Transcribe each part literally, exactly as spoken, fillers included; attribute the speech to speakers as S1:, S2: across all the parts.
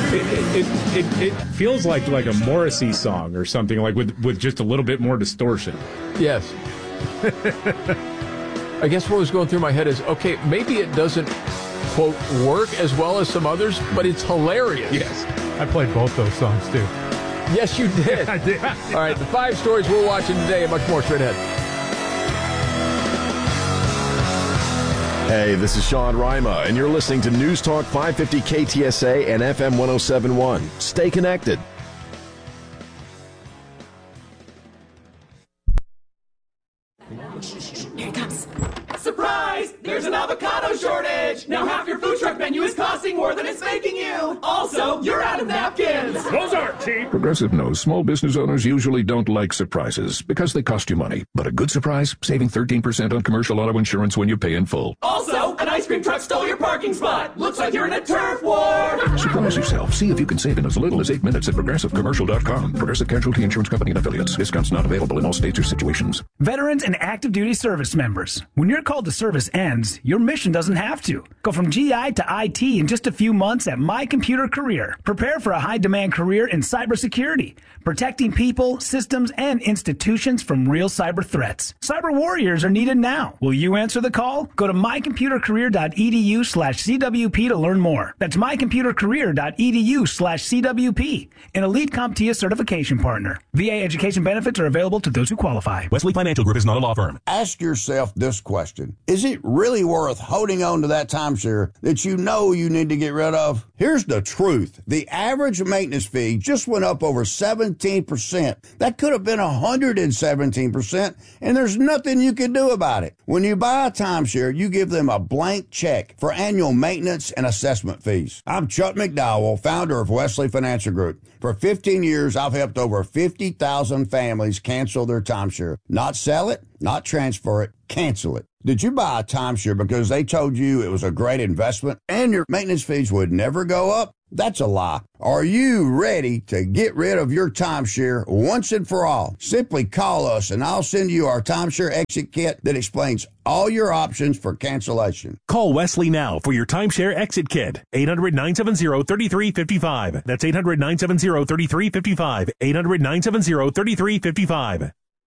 S1: It, it, it, it feels like like a Morrissey song or something, like with, with just a little bit more distortion.
S2: Yes. I guess what was going through my head is, okay, maybe it doesn't, quote, work as well as some others, but it's hilarious.
S1: Yes.
S3: I played both those songs, too.
S2: Yes, you did.
S3: I did.
S2: All right, the five stories we're watching today and much more straight ahead.
S4: Hey, this is Sean Rima, and you're listening to News Talk five fifty K T S A and F M one oh seven point one. Stay connected.
S5: Here it comes. Surprise! There's an avocado shortage! Now half your food truck menu is costing more than it's making you! Also, you're out of napkins!
S6: Those aren't cheap! Progressive knows small business owners usually don't like surprises because they cost you money. But a good surprise, saving thirteen percent on commercial auto insurance when you pay in full.
S5: Also, an ice cream truck stole your parking spot! Looks like you're in a turf war!
S6: Surprise yourself. See if you can save in as little as eight minutes at progressive commercial dot com. Progressive Casualty Insurance Company and Affiliates. Discounts not available in all states or situations.
S7: Veterans and active duty service members. When your call to service ends, your mission doesn't have to. Go from G I to I T in just a few months at My Computer Career. Prepare for a high-demand career in cybersecurity, protecting people, systems, and institutions from real cyber threats. Cyber warriors are needed now. Will you answer the call? Go to my computer career dot e d u slash c w p to learn more. That's my computer career dot e d u slash c w p. An Elite CompTIA certification partner. V A education benefits are available to those who qualify.
S8: Wesley Financial Group is not a law firm.
S9: Ask yourself this question. Is it really worth holding on to that timeshare that you know you need to get rid of? Here's the truth. The average maintenance fee just went up over seventeen percent. That could have been one hundred seventeen percent, and there's nothing you can do about it. When you buy a timeshare, you give them a blank check for annual maintenance and assessment fees. I'm Chuck McDowell, founder of Wesley Financial Group. For fifteen years, I've helped over fifty thousand families cancel their timeshare. Not sell it, not transfer it, cancel it. Did you buy a timeshare because they told you it was a great investment and your maintenance fees would never go up? That's a lie. Are you ready to get rid of your timeshare once and for all? Simply call us and I'll send you our timeshare exit kit that explains all your options for cancellation.
S8: Call Wesley now for your timeshare exit kit. eight hundred, nine seven zero, three three five five. That's eight hundred, nine seven zero, three three five five. eight hundred, nine seven zero, three three five five.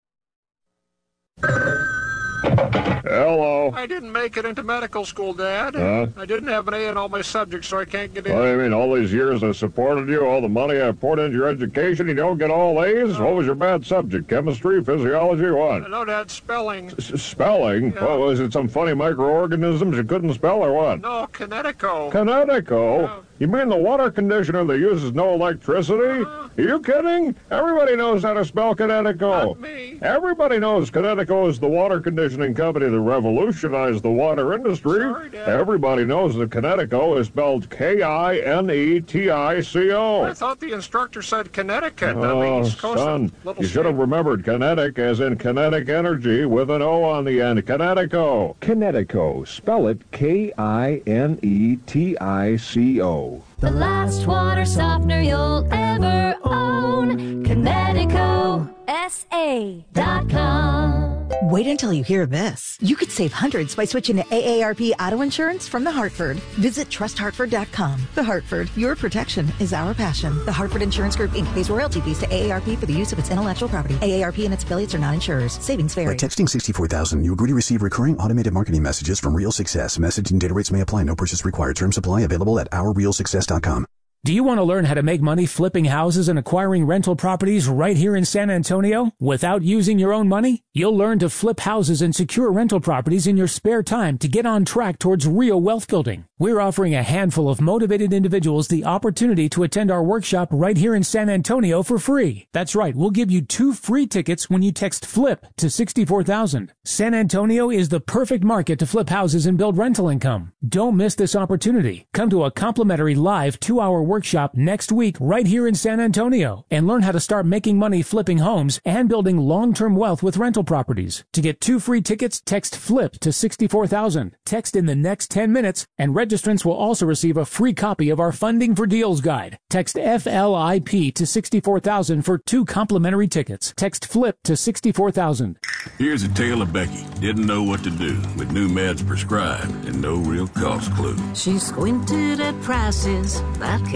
S10: Hello.
S11: I didn't make it into medical school, Dad.
S10: Huh?
S11: I didn't have an A in all my subjects, so I can't get in.
S10: What do you mean, all these years I supported you, all the money I poured into your education, you don't get all A's? What was your bad subject? Chemistry, physiology, what?
S11: No, Dad, spelling.
S10: S- spelling?
S11: Yeah.
S10: What, was it some funny microorganisms you couldn't spell or what?
S11: No, Kinetico.
S10: Kinetico?
S11: Yeah.
S10: You mean the water conditioner that uses no electricity?
S11: Uh,
S10: Are you kidding? Everybody knows how to spell Kinetico.
S11: Not me.
S10: Everybody knows Kinetico is the water conditioning company that revolutionized the water industry.
S11: Sorry, Dad.
S10: Everybody knows that Kinetico is spelled K I N E T I C O.
S11: I thought the instructor said Connecticut.
S10: Oh,
S11: on the East Coast,
S10: son,
S11: little
S10: you should have
S11: state.
S10: remembered kinetic as in kinetic energy with an O on the end. Kinetico.
S12: Kinetico. Spell it K I N E T I C O.
S13: The last water softener you'll ever own. Kinetico. S A dot com.
S14: Wait until you hear this. You could save hundreds by switching to A A R P auto insurance from The Hartford. Visit trust hartford dot com. The Hartford, your protection is our passion. The Hartford Insurance Group, Incorporated pays royalty fees to A A R P for the use of its intellectual property. A A R P and its affiliates are not insurers. Savings vary.
S15: By texting sixty-four thousand, you agree to receive recurring automated marketing messages from Real Success. Message and data rates may apply. No purchase required. Terms apply. Available at our real success dot com.
S16: Do you want to learn how to make money flipping houses and acquiring rental properties right here in San Antonio without using your own money? You'll learn to flip houses and secure rental properties in your spare time to get on track towards real wealth building. We're offering a handful of motivated individuals the opportunity to attend our workshop right here in San Antonio for free. That's right, we'll give you two free tickets when you text FLIP to sixty-four thousand. San Antonio is the perfect market to flip houses and build rental income. Don't miss this opportunity. Come to a complimentary live two-hour workshop next week right here in San Antonio and learn how to start making money flipping homes and building long-term wealth with rental properties. To get two free tickets, text FLIP to sixty-four thousand. Text in the next ten minutes and registrants will also receive a free copy of our Funding for Deals guide. Text F L I P to sixty-four thousand for two complimentary tickets. Text FLIP to sixty-four thousand.
S17: Here's a tale of Becky. Didn't know what to do with new meds prescribed and no real cost clue.
S18: She squinted at prices that can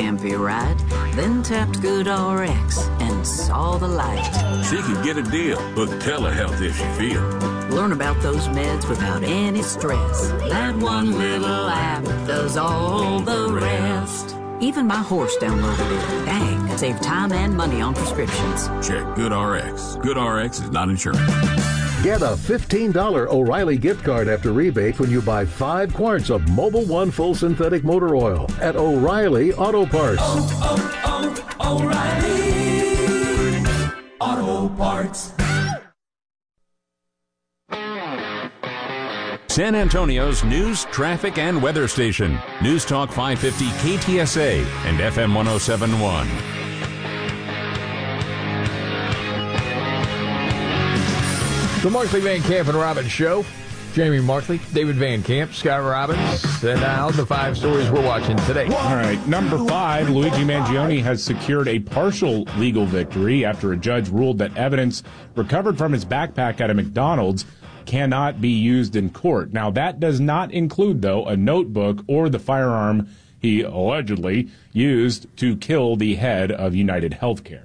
S18: Ampere ride, then tapped GoodRx and saw the light.
S17: She could get a deal. Book telehealth if she feel.
S18: Learn about those meds without any stress. That one little app does all the rest. Even my horse downloaded it. Dang, save time and money on prescriptions.
S17: Check GoodRx. GoodRx is not insurance.
S19: Get a fifteen dollars O'Reilly gift card after rebate when you buy five quarts of Mobil one Full Synthetic Motor Oil at O'Reilly Auto Parts.
S5: Oh, oh, oh, O'Reilly Auto Parts.
S20: San Antonio's news, traffic, and weather station. News Talk five fifty K T S A and F M one oh seven point one.
S2: The Markley, Van Camp, and Robbins Show. Jamie Markley, David Van Camp, Scott Robbins, and now the five stories we're watching today.
S1: All right, number five, Luigi Mangione has secured a partial legal victory after a judge ruled that evidence recovered from his backpack at a McDonald's cannot be used in court. Now, that does not include, though, a notebook or the firearm he allegedly used to kill the head of United Healthcare.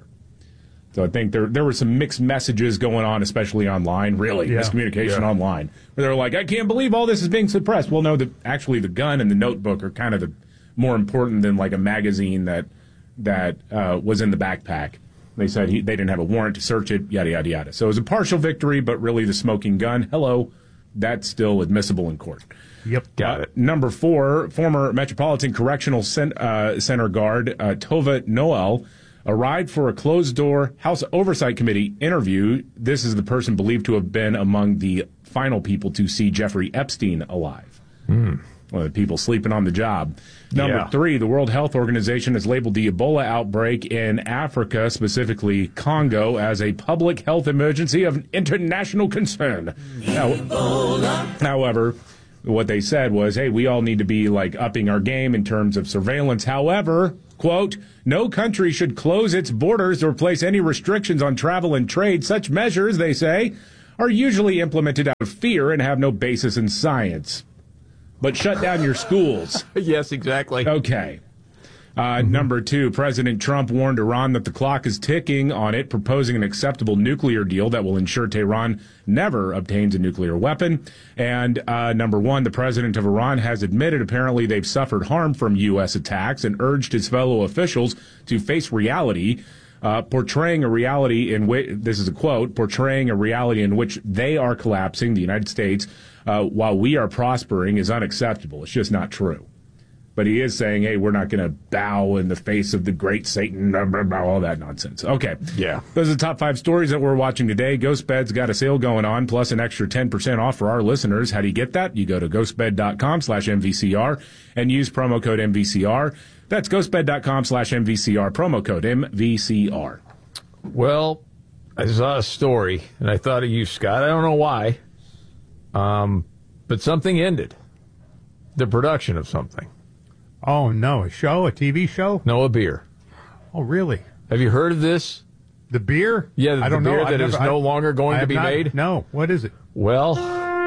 S1: So I think there there were some mixed messages going on, especially online, really,
S3: yeah.
S1: miscommunication
S3: yeah.
S1: online, where they're like, I can't believe all this is being suppressed. Well, no, the, actually the gun and the notebook are kind of the more important than like a magazine that that uh, was in the backpack. They said he, they didn't have a warrant to search it, yada, yada, yada. So it was a partial victory, but really the smoking gun, hello, that's still admissible in court.
S3: Yep.
S1: Got it. Number four, former Metropolitan Correctional Cent- uh, Center guard uh, Tova Noel arrived for a closed-door House Oversight Committee interview. This is the person believed to have been among the final people to see Jeffrey Epstein alive.
S2: Hmm.
S1: One of the people sleeping on the job. Number
S2: Yeah.
S1: three, the World Health Organization has labeled the Ebola outbreak in Africa, specifically Congo, as a public health emergency of international concern. Now, however, what they said was, hey, we all need to be like upping our game in terms of surveillance. However, quote, no country should close its borders or place any restrictions on travel and trade. Such measures, they say, are usually implemented out of fear and have no basis in science. But shut down your schools.
S2: Yes, exactly.
S1: Okay. Uh, mm-hmm. Number two, President Trump warned Iran that the clock is ticking on it, proposing an acceptable nuclear deal that will ensure Tehran never obtains a nuclear weapon. And uh, number one, the president of Iran has admitted apparently they've suffered harm from U S attacks and urged his fellow officials to face reality, uh, portraying a reality in which, this is a quote, portraying a reality in which they are collapsing, the United States, uh, while we are prospering is unacceptable. It's just not true. But he is saying, hey, we're not going to bow in the face of the great Satan, blah, blah, blah, all that nonsense. Okay.
S2: Yeah.
S1: Those are the top five stories that we're watching today. GhostBed's got a sale going on, plus an extra ten percent off for our listeners. How do you get that? You go to ghostbed.com slash MVCR and use promo code M V C R. That's ghostbed.com slash MVCR, promo code M V C R.
S2: Well, I saw a story, and I thought of you, Scott. I don't know why, um, but something ended. The production of something.
S3: Oh, no. A show? A T V show?
S2: No, a beer.
S3: Oh, really?
S2: Have you heard of this?
S3: The beer?
S2: Yeah, the,
S3: I don't
S2: the beer
S3: know.
S2: that
S3: I've
S2: is
S3: never,
S2: no
S3: I,
S2: longer going
S3: I
S2: to be
S3: not,
S2: made?
S3: No. What is it?
S2: Well,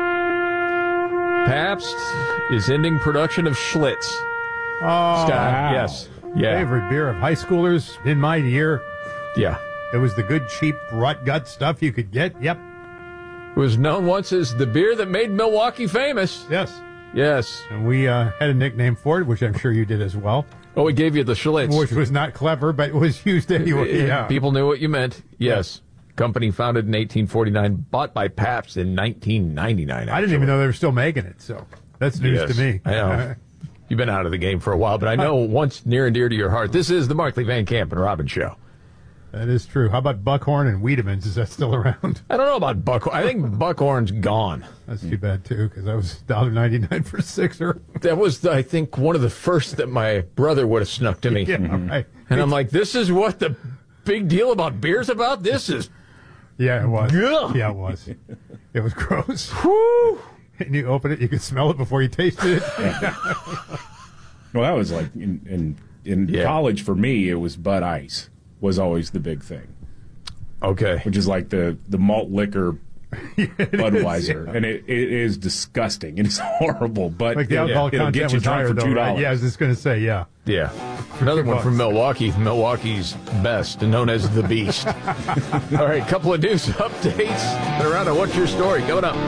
S2: Pabst is ending production of Schlitz.
S3: Oh,
S2: Scott,
S3: wow.
S2: yes. Yeah.
S3: Favorite beer of high schoolers in my year.
S2: Yeah.
S3: It was the good, cheap, rut gut stuff you could get. Yep.
S2: It was known once as the beer that made Milwaukee famous.
S3: Yes.
S2: Yes.
S3: And we uh, had a nickname for it, which I'm sure you did as well.
S2: Oh, we gave you the Schlitz.
S3: Which was not clever, but it was used anyway. Yeah.
S2: People knew what you meant. Yes. Yeah. Company founded in eighteen forty-nine, bought by Pabst in nineteen ninety-nine. Actually.
S3: I didn't even know they were still making it, so that's news
S2: yes.
S3: to me.
S2: I know. You've been out of the game for a while, but I know once near and dear to your heart, this is the Markley, Van Camp, and Robbins Show.
S3: That is true. How about Buckhorn and Wiedemann's? Is that still around?
S2: I don't know about Buckhorn. I think Buckhorn's gone.
S3: That's too bad, too, because that was one dollar ninety-nine for a sixer.
S2: That was, I think, one of the first that my brother would have snuck to me.
S3: Yeah, mm-hmm. right.
S2: And I'm like, this is what the big deal about beer's about? This is...
S3: Yeah, it was.
S2: Ugh.
S3: Yeah, it was. It was gross.
S2: Whew.
S3: And you open it, you could smell it before you tasted it.
S1: Well, that was like in in, in yeah. college for me, it was Bud Ice was always the big thing.
S2: Okay.
S1: Which is like the, the malt liquor Budweiser,
S3: yeah.
S1: and it, it is disgusting. It is horrible, but
S3: Like the alcohol
S1: it'll
S3: content
S1: get you
S3: was
S1: drunk
S3: higher,
S1: for
S3: though,
S1: two
S3: right?
S1: dollars.
S3: Yeah, I was just going to say, yeah.
S2: Yeah. Another one from Milwaukee, Milwaukee's best, known as the Beast. All right, couple of news updates around What's Your Story coming up.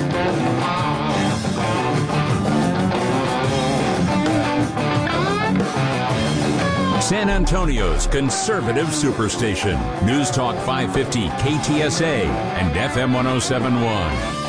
S20: San Antonio's conservative superstation. News Talk five fifty K T S A and F M one oh seven point one.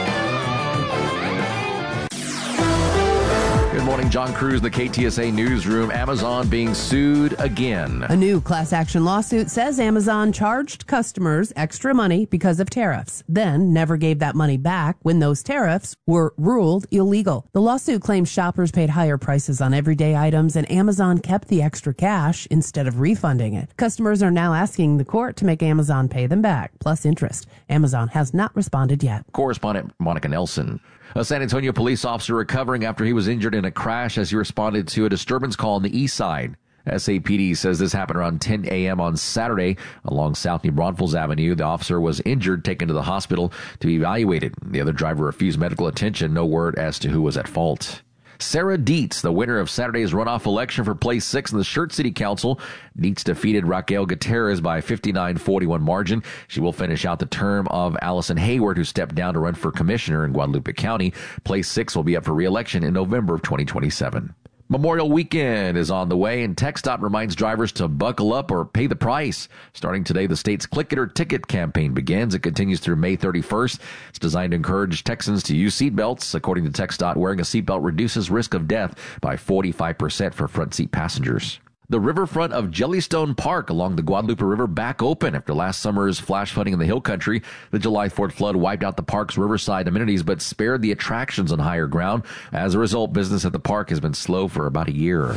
S21: Good morning, John Cruz, the K T S A newsroom. Amazon being sued again.
S22: A new class action lawsuit says Amazon charged customers extra money because of tariffs, then never gave that money back when those tariffs were ruled illegal. The lawsuit claims shoppers paid higher prices on everyday items and Amazon kept the extra cash instead of refunding it. Customers are now asking the court to make Amazon pay them back, plus interest. Amazon has not responded yet.
S21: Correspondent Monica Nelson. A San Antonio police officer recovering after he was injured in a crash as he responded to a disturbance call on the east side. S A P D says this happened around ten a.m. on Saturday along South New Braunfels Avenue. The officer was injured, taken to the hospital to be evaluated. The other driver refused medical attention. No word as to who was at fault. Sarah Dietz, the winner of Saturday's runoff election for place six in the Shirt City Council. Dietz defeated Raquel Gutierrez by a fifty-nine forty-one margin. She will finish out the term of Allison Hayward, who stepped down to run for commissioner in Guadalupe County. Place six will be up for re-election in November of twenty twenty-seven. Memorial Weekend is on the way, and TxDOT reminds drivers to buckle up or pay the price. Starting today, the state's Click It or Ticket campaign begins. It continues through May thirty-first. It's designed to encourage Texans to use seatbelts. According to TxDOT, wearing a seatbelt reduces risk of death by forty-five percent for front seat passengers. The riverfront of Jellystone Park along the Guadalupe River back open after last summer's flash flooding in the Hill Country. The July fourth flood wiped out the park's riverside amenities but spared the attractions on higher ground. As a result, business at the park has been slow for about a year.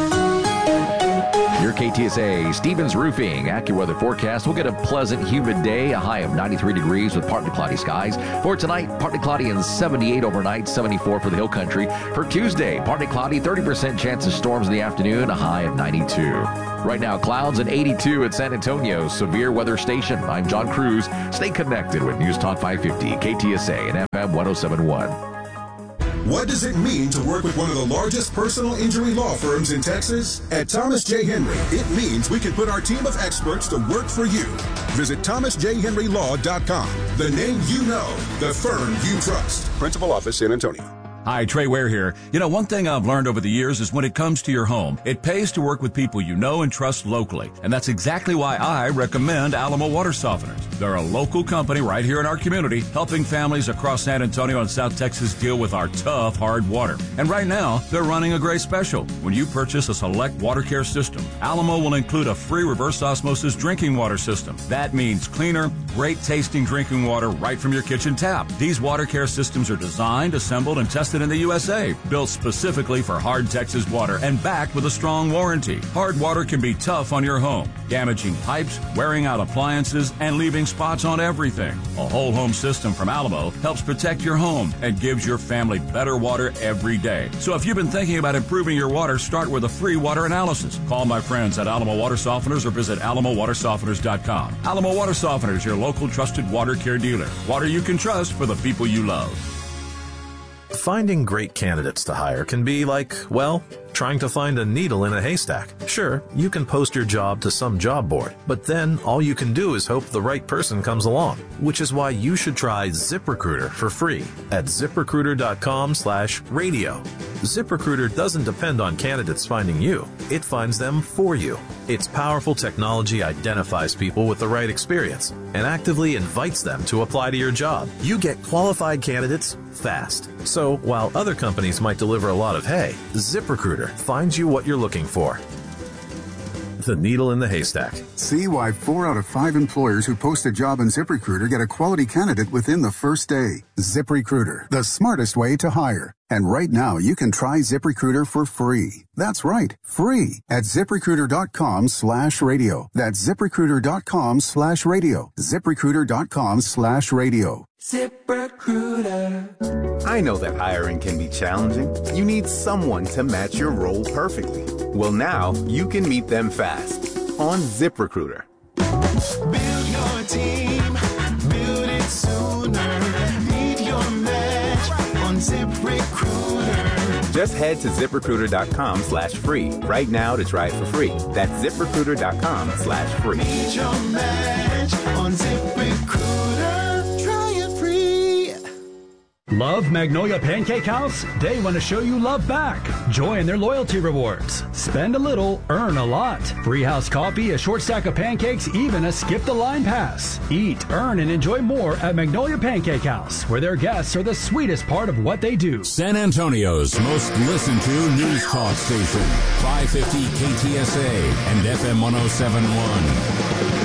S21: Your K T S A Stevens Roofing AccuWeather forecast. We'll get a pleasant, humid day, a high of ninety-three degrees with partly cloudy skies. For tonight, partly cloudy and seventy-eight overnight, seventy-four for the Hill Country. For Tuesday, partly cloudy, thirty percent chance of storms in the afternoon, a high of ninety-two. Right now, clouds and eighty-two at San Antonio's severe weather station. I'm John Cruz. Stay connected with News Talk five fifty, K T S A and F M one oh seven point one.
S23: What does it mean to work with one of the largest personal injury law firms in Texas? At Thomas J. Henry, it means we can put our team of experts to work for you. Visit thomas j henry law dot com. The name you know, the firm you trust. Principal office, San Antonio.
S24: Hi, Trey Ware here. You know, one thing I've learned over the years is when it comes to your home, it pays to work with people you know and trust locally. And that's exactly why I recommend Alamo Water Softeners. They're a local company right here in our community, helping families across San Antonio and South Texas deal with our tough, hard water. And right now, they're running a great special. When you purchase a select water care system, Alamo will include a free reverse osmosis drinking water system. That means cleaner, great tasting drinking water right from your kitchen tap. These water care systems are designed, assembled, and tested in the U S A, built specifically for hard Texas water and backed with a strong warranty. Hard water can be tough on your home, damaging pipes, wearing out appliances, and leaving spots on everything. A whole home system from Alamo helps protect your home and gives your family better water every day. So if you've been thinking about improving your water, start with a free water analysis. Call my friends at Alamo Water Softeners or visit alamo water softeners dot com. Alamo Water Softeners, your local trusted water care dealer. Water you can trust for the people you love.
S25: Finding great candidates to hire can be like, well, trying to find a needle in a haystack. Sure, you can post your job to some job board, but then all you can do is hope the right person comes along, which is why you should try ZipRecruiter for free at ziprecruiter dot com slash radio. ZipRecruiter doesn't depend on candidates finding you. It finds them for you. Its powerful technology identifies people with the right experience and actively invites them to apply to your job. You get qualified candidates fast. So while other companies might deliver a lot of hay, ZipRecruiter finds you what you're looking for. The needle in the haystack.
S26: See why four out of five employers who post a job on ZipRecruiter get a quality candidate within the first day. ZipRecruiter, the smartest way to hire. And right now, you can try ZipRecruiter for free. That's right, free at ziprecruiter dot com slash radio. That's ziprecruiter dot com slash radio. ziprecruiter dot com slash radio.
S27: ZipRecruiter. I know that hiring can be challenging. You need someone to match your role perfectly. Well, now you can meet them fast on ZipRecruiter.
S5: Build your team, build it soon.
S27: Just head to ZipRecruiter.com slash free right now to try it for free. That's ZipRecruiter.com slash free.
S5: Meet your match on ZipRecruiter. Try it free.
S4: Love Magnolia Pancake House? They want to show you love back. Join their loyalty rewards. Spend a little, earn a lot. Free house coffee, a short stack of pancakes, even a skip the line pass. Eat, earn, and enjoy more at Magnolia Pancake House, where their guests are the sweetest part of what they do.
S20: San Antonio's most listened to news talk station. five fifty K T S A and F M one oh seven point one.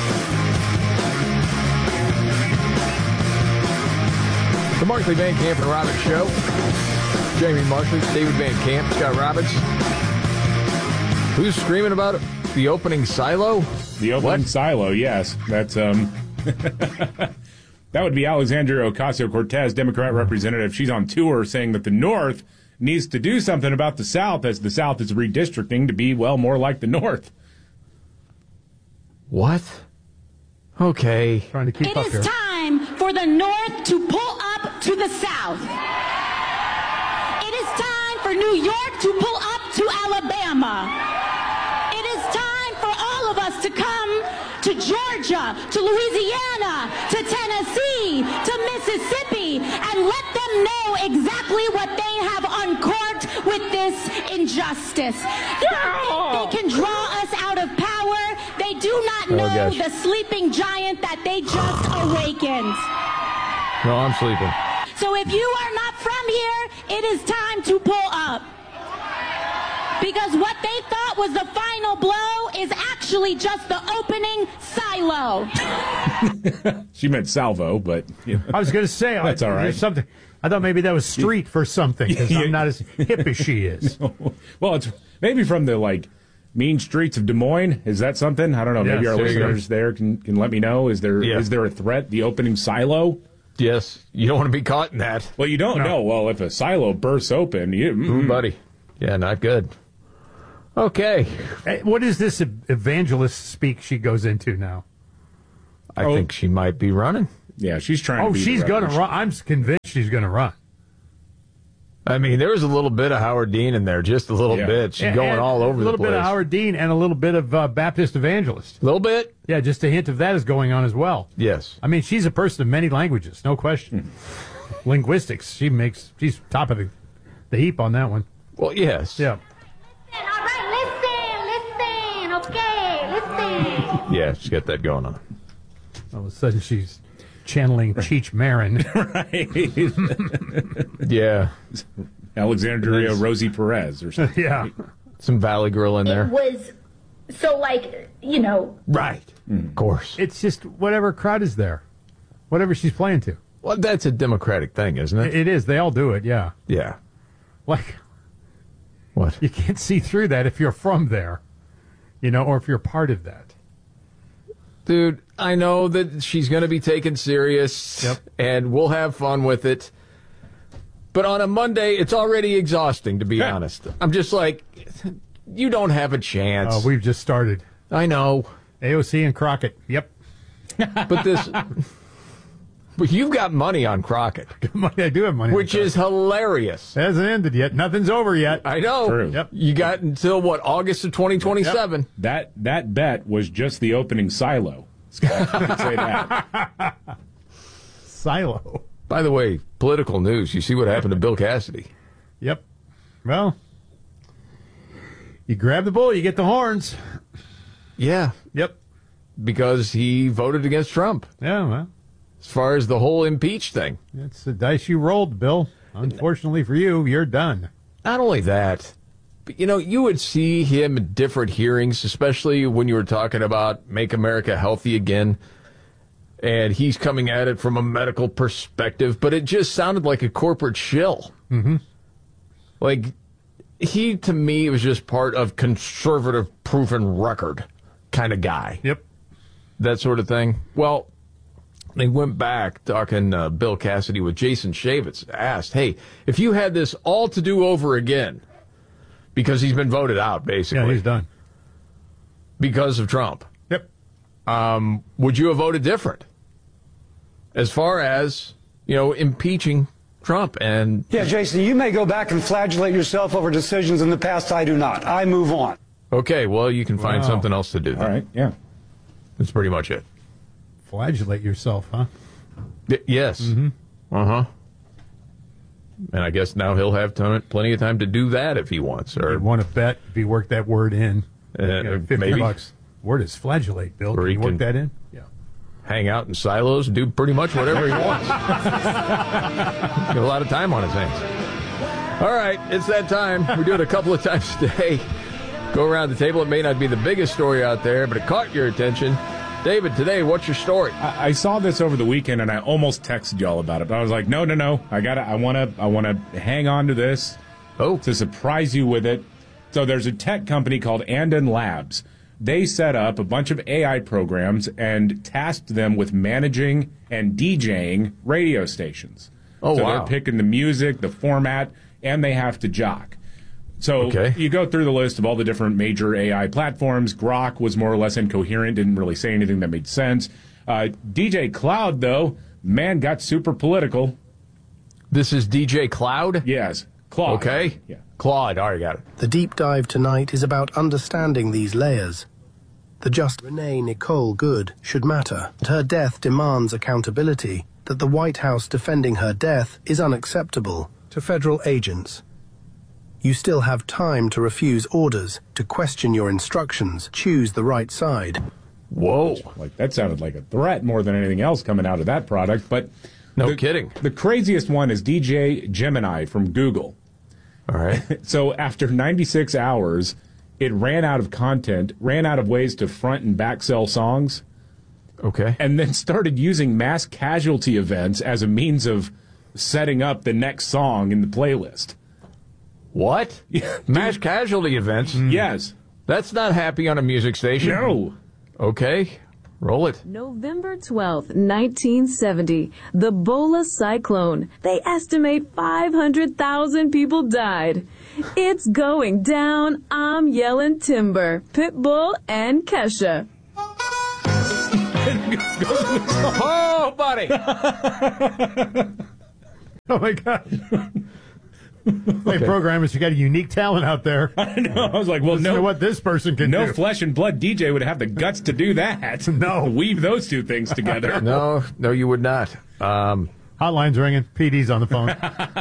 S2: The Markley Van Camp and Robbins Show. Jamie Markley, David Van Camp, Scott Robbins. Who's screaming about it? The opening silo?
S1: The opening
S2: What?
S1: silo, yes. That's um that would be Alexandria Ocasio-Cortez, Democrat representative. She's on tour saying that the North needs to do something about the South as the South is redistricting to be, well, more like the North.
S2: What? Okay.
S3: Trying to keep
S6: It
S3: up
S6: is
S3: here.
S6: time for the North to pull up to the South. It is time for New York to pull up to Alabama. It is time for all of us to come to Georgia, to Louisiana, to Tennessee, to Mississippi, and let them know exactly what they have uncorked with this injustice. They think they can draw us out of power. They do not
S2: Oh,
S6: know
S2: gosh.
S6: the sleeping giant that they just awakened.
S2: No, I'm sleeping.
S6: So if you are not from here, it is time to pull up. Because what they thought was the final blow is actually just the opening silo.
S1: She meant salvo, but you know.
S3: I was going to say,
S1: That's
S3: I,
S1: all right.
S3: there's something. I thought maybe that was street for something because I'm not as hip as she is.
S1: Well, it's maybe from the like mean streets of Des Moines. Is that something? I don't know. Maybe
S3: Yes,
S1: our
S3: there you go.
S1: listeners there can, can let me know. Is there is
S2: Yeah.
S1: there a threat? The opening silo?
S2: Yes. You don't want to be caught in that.
S1: Well, you don't
S3: No.
S1: know. Well, if a silo bursts open, you,
S2: Ooh,
S1: mm,
S2: buddy. Yeah, not good. Okay.
S3: Hey, what is this evangelist speak she goes into now?
S2: I
S1: Oh.
S2: think she might be running.
S1: yeah, she's trying.
S3: Oh,
S1: to be
S3: she's
S1: the
S3: going to
S1: revolution-
S3: run. I'm convinced she's going to run.
S2: I mean, there was a little bit of Howard Dean in there, just a little
S1: Yeah.
S2: bit. She's
S3: And-
S2: going
S3: and
S2: all over
S3: A little
S2: the place.
S3: bit of Howard Dean and a little bit of uh, Baptist evangelist.
S2: A little bit?
S3: Yeah, just a hint of that is going on as well.
S2: Yes.
S3: I mean, she's a person of many languages, no question. Linguistics, she makes, she's top of the, the heap on that one.
S2: Well, yes.
S3: Yeah.
S7: All right, listen, listen, okay, listen.
S2: Yeah, she's got that going on.
S3: All of a sudden, she's channeling Cheech Marin.
S2: Yeah.
S1: Alexandria Rosie Perez or something.
S3: Yeah.
S2: Some Valley Girl in
S7: It
S2: there.
S7: was so like, you know,
S3: Right.
S2: Of course.
S3: It's just whatever crowd is there, whatever she's playing to.
S2: Well, that's a Democratic thing, isn't it?
S3: It is. They all do it, yeah.
S2: Yeah.
S3: Like,
S2: What?
S3: you can't see through that if you're from there, you know, or if you're part of that.
S2: Dude, I know that she's going to be taken serious,
S3: Yep.
S2: and we'll have fun with it. But on a Monday, it's already exhausting, to be
S1: Yeah.
S2: honest. I'm just like, you don't have a chance.
S3: Uh, we've just started.
S2: I know.
S3: A O C and Crockett. Yep.
S2: But this... But you've got money on Crockett,
S3: Money, I do have money.
S2: which
S3: on
S2: is hilarious.
S3: It hasn't ended yet. Nothing's over yet.
S2: I know.
S1: True.
S3: Yep.
S2: You got until, what, August of twenty twenty-seven?
S1: That that bet was just the opening silo. Scott, I can say that.
S3: Silo.
S2: By the way, political news. You see what happened to Bill Cassidy.
S3: Yep. Well, you grab the bull, you get the horns.
S2: Yeah,
S3: Yep.
S2: because he voted against Trump.
S3: Yeah, well,
S2: As far as the whole impeach thing.
S3: that's the dice you rolled, Bill. Unfortunately for you, you're done.
S2: Not only that, but, you know, you would see him at different hearings, especially when you were talking about Make America Healthy Again. And he's coming at it from a medical perspective, but it just sounded like a corporate shill.
S3: Mm-hmm.
S2: Like, he, to me, was just part of conservative proven record kind of guy.
S3: Yep.
S2: That sort of thing. Well, they went back talking uh, Bill Cassidy with Jason Shavitz, asked, hey, if you had this all to do over again, because he's been voted out, basically.
S3: Yeah, he's done.
S2: Because of Trump.
S3: Yep.
S2: Um, would you have voted different? As far as, you know, impeaching Trump. And
S8: yeah, Jason, you may go back and flagellate yourself over decisions in the past. I do not. I move on.
S2: Okay, well, you can find
S3: Wow.
S2: something else to do. Then.
S1: All right, yeah.
S2: That's pretty much it.
S3: Flagellate yourself, huh?
S2: Y- yes.
S3: Mm-hmm.
S2: Uh-huh. And I guess now he'll have ton- plenty of time to do that if he wants. Or
S3: You want to bet if you work that word in,
S2: Uh,
S3: you know, fifty
S2: maybe.
S3: bucks. Word is flagellate, Bill.
S2: Or
S3: Can
S2: he
S3: you work
S2: can-
S3: that in? Yeah.
S2: hang out in silos and do pretty much whatever he wants. Got a lot of time on his hands. All right, it's that time. We do it a couple of times a day. Go around the table. It may not be the biggest story out there, but it caught your attention. David, today, what's your story?
S1: I, I saw this over the weekend, and I almost texted y'all about it. But I was like, no, no, no. I gotta. I want to. I want to hang on to this.
S2: Oh,
S1: to surprise you with it. So there's a tech company called Andon Labs. They set up a bunch of A I programs and tasked them with managing and DJing radio stations.
S2: Oh,
S1: so
S2: wow.
S1: they're picking the music, the format, and they have to jock. So
S2: Okay.
S1: you go through the list of all the different major A I platforms. Grok was more or less incoherent, didn't really say anything that made sense. Uh, D J Cloud, though, man, got super political.
S2: This is D J Cloud?
S1: Yes. Claude.
S2: Okay.
S1: Yeah.
S2: Claude, all right, got it.
S9: The deep dive tonight is about understanding these layers. The just Renee Nicole Good should matter. Her death demands accountability. That the White House defending her death is unacceptable to federal agents. You still have time to refuse orders, to question your instructions, choose the right side.
S2: Whoa.
S1: Like that sounded like a threat more than anything else coming out of that product. But
S2: no
S1: the,
S2: kidding.
S1: The craziest one is D J Gemini from Google.
S2: All right.
S1: So after ninety-six hours, it ran out of content, ran out of ways to front and back sell songs.
S2: Okay.
S1: And then started using mass casualty events as a means of setting up the next song in the playlist.
S2: What? Mass casualty events?
S1: Yes.
S2: That's not happy on a music station.
S1: No.
S2: Okay. Roll it.
S10: November twelfth, nineteen seventy, the Bola cyclone. They estimate five hundred thousand people died. It's going down. I'm yelling timber. Pitbull and Kesha.
S2: Oh, buddy.
S3: Oh, my God. Hey, programmers, you got a unique talent out there.
S1: I know. I was like, well,
S3: Listen
S1: no.
S3: to what this person can
S1: no
S3: do.
S1: flesh and blood D J would have the guts to do that.
S3: No.
S1: Weave those two things together.
S2: No, no, you would not. Um,
S3: Hotline's ringing. P D's on the phone.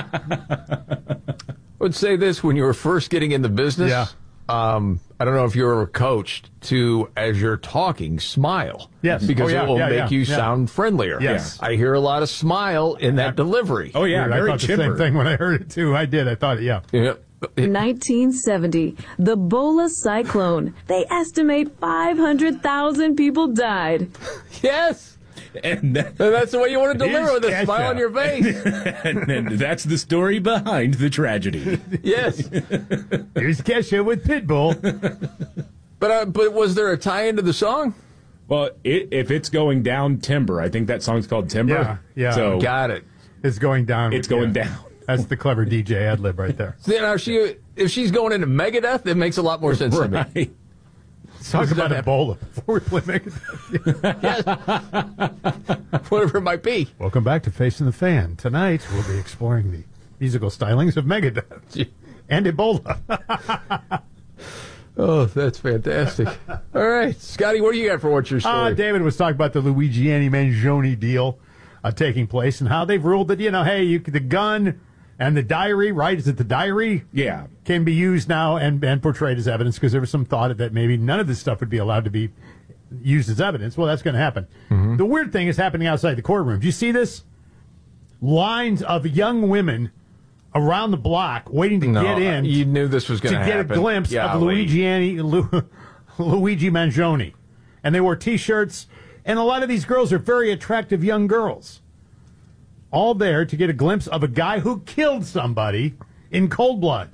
S2: I would say this when you were first getting in the business.
S3: Yeah.
S2: Um, I don't know if you were coached to, as you're talking, smile.
S3: Yes.
S2: Because
S3: Oh, yeah,
S2: it will
S3: yeah,
S2: make
S3: yeah,
S2: you
S3: yeah.
S2: sound friendlier.
S3: Yes.
S2: I hear a lot of smile in that delivery.
S1: Oh, yeah,
S3: Weird. I
S1: very
S3: thought the
S1: chipper.
S3: same thing when I heard it, too. I did. I thought, yeah.
S2: Yeah.
S10: nineteen seventy, the Bola cyclone. They estimate five hundred thousand people died.
S2: Yes.
S1: And, that,
S2: And that's the way you want to deliver
S3: Here's
S2: with a
S3: Kesha.
S2: smile on your face.
S1: and, and that's the story behind the tragedy.
S2: Yes.
S3: Here's Kesha with Pitbull.
S2: But uh, but was there a tie into the song?
S1: Well, it, if it's going down Timber, I think that song's called Timber.
S3: Yeah, yeah.
S1: So
S2: Got it.
S3: It's going down.
S1: it's going
S3: Yeah.
S1: down.
S3: That's the clever D J ad lib right there.
S2: So, you know, she, if she's going into Megadeth, it makes a lot more sense to me.
S1: Right.
S3: Let's talk
S2: Does
S3: about
S2: that
S3: Ebola before we play Megadeth.
S2: Yes. Whatever it might be.
S3: Welcome back to Facing the Fan. Tonight we'll be exploring the musical stylings of Megadeth and Ebola.
S2: Oh, that's fantastic. All right. Scotty, what do you got for what's your story?
S3: Uh, David was talking about the Luigiani Mangione deal uh, taking place and how they've ruled that, you know, hey, you, the gun and the diary, right? Is it the diary?
S1: Yeah.
S3: Can be used now and, and portrayed as evidence because there was some thought that maybe none of this stuff would be allowed to be used as evidence. Well, that's going to happen.
S2: Mm-hmm.
S3: The weird thing is happening outside the courtroom. Do you see this? Lines of young women around the block waiting to
S2: No,
S3: get in.
S2: you knew this was going
S3: to
S2: to
S3: get
S2: happen.
S3: a glimpse
S2: Yeah,
S3: of
S2: wait.
S3: Luigiani, Lu, Luigi Mangione. And they wore T-shirts, and a lot of these girls are very attractive young girls. All there to get a glimpse of a guy who killed somebody in cold blood.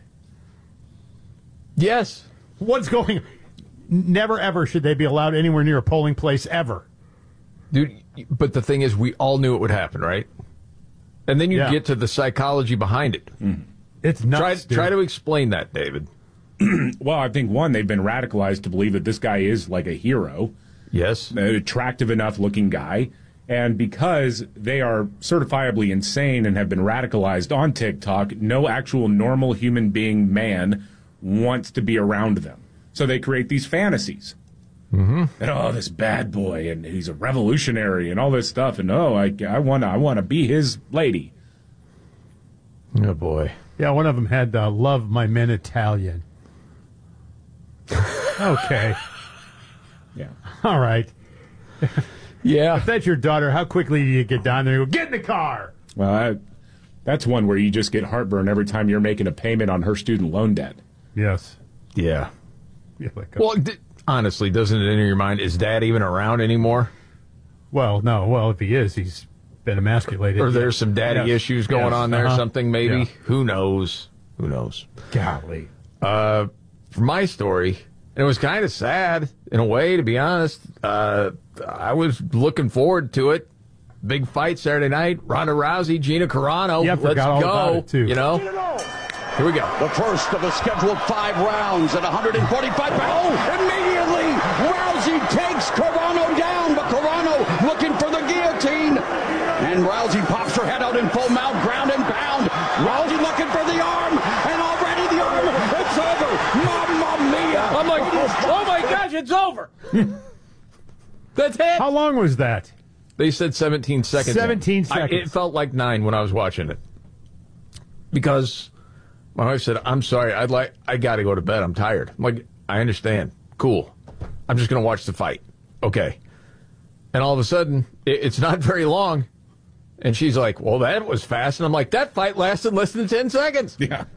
S2: Yes.
S3: What's going on? Never, ever should they be allowed anywhere near a polling place, ever.
S2: Dude, but the thing is, we all knew it would happen, right? And then you
S3: Yeah.
S2: get to the psychology behind it.
S3: It's nuts,
S2: Try,
S3: dude.
S2: try to explain that, David.
S1: Well, I think, one, they've been radicalized to believe that this guy is like a hero.
S2: Yes.
S1: An attractive enough looking guy. And because they are certifiably insane and have been radicalized on TikTok, no actual normal human being man wants to be around them. So they create these fantasies.
S2: Mm-hmm.
S1: And, oh, this bad boy, and he's a revolutionary, and all this stuff. And, oh, I, I want to I wanna be his lady.
S2: Oh, boy.
S3: Yeah, one of them had uh, Love My Men Italian. Okay.
S1: Yeah.
S3: All right.
S2: Yeah.
S3: If that's your daughter, how quickly do you get down there and go, get in the car?
S1: Well, I, that's one where you just get heartburn every time you're making a payment on her student loan debt.
S3: Yes.
S2: Yeah.
S3: Yeah, like,
S2: Well, d- honestly, doesn't it enter your mind, is Dad even around anymore?
S3: well, no. Well, if he is, he's been emasculated.
S2: Or there's some daddy
S3: Yes.
S2: issues going
S3: Yes.
S2: on there,
S3: Uh-huh.
S2: something maybe?
S3: Yeah.
S2: Who knows? Who knows?
S3: Golly.
S2: Uh, for my story, and it was kind of sad in a way, to be honest. Uh, I was looking forward to it. Big fight Saturday night. Ronda Rousey, Gina Carano.
S3: Yeah, I
S2: Let's
S3: forgot all
S2: go.
S3: about it, too.
S2: You know? Here we go.
S11: The first of a scheduled five rounds at one forty-five pounds. Oh, immediately Rousey takes Carano down, but Carano looking for the guillotine. And Rousey pops her head out in full mount, ground and pound. Rousey looking for the arm, and already the arm, it's over. Mamma mia.
S2: I'm like, oh my gosh, it's over. That's it.
S3: How long was that?
S2: They said seventeen seconds.
S3: seventeen
S2: I-
S3: seconds.
S2: it felt like nine when I was watching it. Because my wife said, I'm sorry, I'd like, I got to go to bed. I'm tired. I'm like, I understand. Cool. I'm just going to watch the fight. Okay. And all of a sudden, it, it's not very long. And she's like, well, that was fast. And I'm like, that fight lasted less than ten seconds.
S1: Yeah.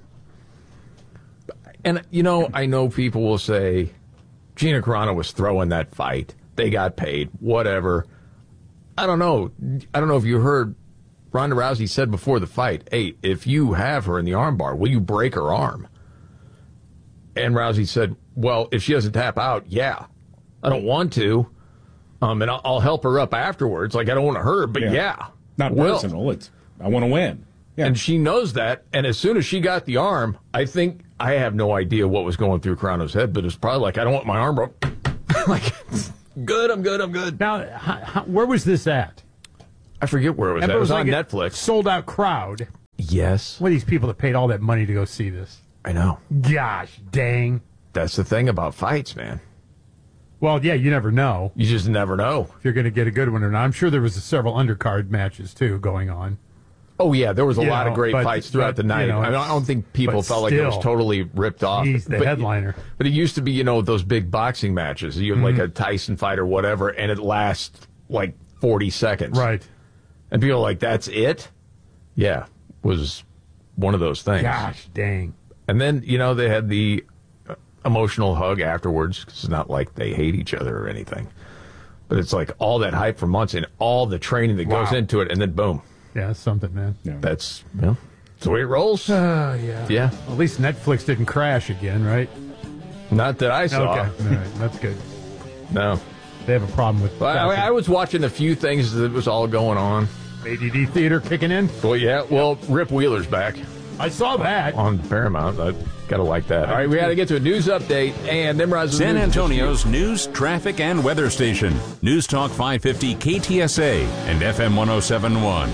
S2: And, you know, I know people will say, Gina Carano was throwing that fight. They got paid. Whatever. I don't know. I don't know if you heard Ronda Rousey said before the fight, hey, if you have her in the armbar, will you break her arm? And Rousey said, well, if she doesn't tap out, yeah. I don't want to. Um, and I'll, I'll help her up afterwards. Like, I don't want to hurt her, but yeah. yeah
S1: Not
S2: will.
S1: personal. It's, I want to win. Yeah.
S2: And she knows that. And as soon as she got the arm, I think, I have no idea what was going through Carano's head, but it's probably like, I don't want my arm broke. Like, good, I'm good, I'm good.
S3: Now, how, how, where was this at?
S2: I forget where it was
S3: And
S2: at. It was,
S3: like
S2: on
S3: a
S2: Netflix.
S3: Sold out crowd.
S2: Yes.
S3: What are these people that paid all that money to go see this?
S2: I know.
S3: Gosh dang.
S2: That's the thing about fights, man.
S3: Well, yeah, you never know.
S2: You just never know.
S3: If you're going to get a good one or not. I'm sure there was several undercard matches, too, going on.
S2: Oh, yeah, there was a
S3: You
S2: lot
S3: know,
S2: of great
S3: but-
S2: fights throughout
S3: but,
S2: the night.
S3: you know,
S2: I, mean, I don't think people
S3: but
S2: felt like it was
S3: still,
S2: totally ripped off.
S3: He's the
S2: but,
S3: headliner.
S2: But it used to be, you know, those big boxing matches. You have
S3: Mhm.
S2: like a Tyson fight or whatever, and it lasts like forty seconds.
S3: Right.
S2: And people are like, that's it? Yeah, was one of those things.
S3: Gosh dang.
S2: And then, you know, they had the uh, emotional hug afterwards, 'cause it's not like they hate each other or anything. But it's like all that hype for months and all the training that
S3: Wow.
S2: goes into it, and then boom.
S3: Yeah, that's something, man.
S2: That's, well, that's the way it rolls.
S3: Uh, yeah.
S2: Yeah.
S3: At least Netflix didn't crash again, right?
S2: Not that I saw.
S3: Okay. All right. That's good.
S2: No.
S3: They have a problem with
S2: Well, I, I was watching a few things that was all going on.
S3: A D D Theater kicking in.
S2: Well, yeah. Well, Rip Wheeler's back.
S3: I saw that.
S2: On Paramount. I gotta like that. All right, we gotta get to a news update and Nimrod's
S20: San
S2: news
S20: Antonio's news, traffic, and weather station. News Talk five fifty K T S A and F M one oh seven point one.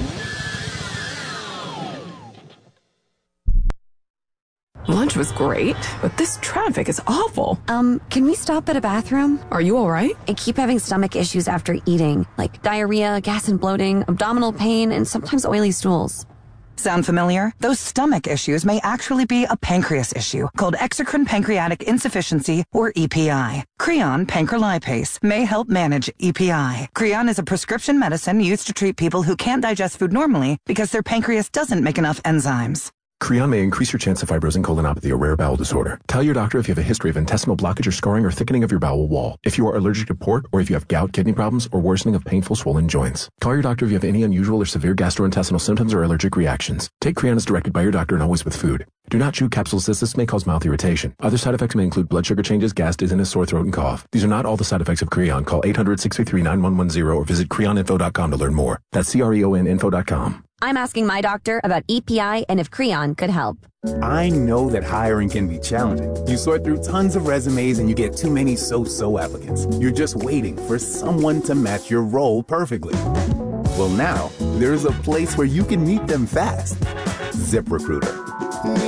S12: Lunch was great, but this traffic is awful.
S13: Um, can we stop at a bathroom?
S12: Are you all right?
S13: I keep having stomach issues after eating, like diarrhea, gas and bloating, abdominal pain, and sometimes oily stools.
S14: Sound familiar? Those stomach issues may actually be a pancreas issue called exocrine pancreatic insufficiency, or E P I. Creon pancrelipase may help manage E P I. Creon is a prescription medicine used to treat people who can't digest food normally because their pancreas doesn't make enough enzymes.
S15: Creon may increase your chance of fibrosing colonopathy, a rare bowel disorder. Tell your doctor if you have a history of intestinal blockage or scarring or thickening of your bowel wall, if you are allergic to pork, or if you have gout, kidney problems, or worsening of painful swollen joints. Call your doctor if you have any unusual or severe gastrointestinal symptoms or allergic reactions. Take Creon as directed by your doctor and always with food. Do not chew capsules as this may cause mouth irritation. Other side effects may include blood sugar changes, gas, dizziness, sore throat, and cough. These are not all the side effects of Creon. Call eight hundred, six three three, nine one one zero or visit creon info dot com to learn more. That's C R E O N info dot com.
S13: I'm asking my doctor about E P I and if Creon could help.
S27: I know that hiring can be challenging. You sort through tons of resumes and you get too many so-so applicants. You're just waiting for someone to match your role perfectly. Well, now there's a place where you can meet them fast. ZipRecruiter.